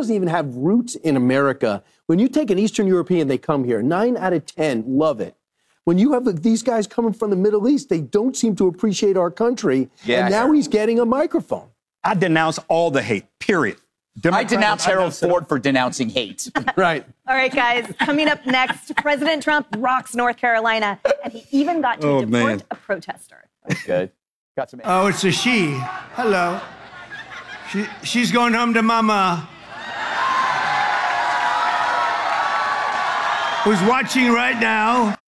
doesn't even have roots in America. When you take an Eastern European, they come here. 9 out of 10 love it. When you have these guys coming from the Middle East, they don't seem to appreciate our country. Yeah, and now he's getting a microphone. I denounce all the hate, period. I denounce Harold Ford for denouncing hate. Right. All right, guys. Coming up next, President Trump rocks North Carolina, and he even got to deport a protester. That's good. Got some. Oh, it's a she. Hello. She's going home to mama. Who's watching right now.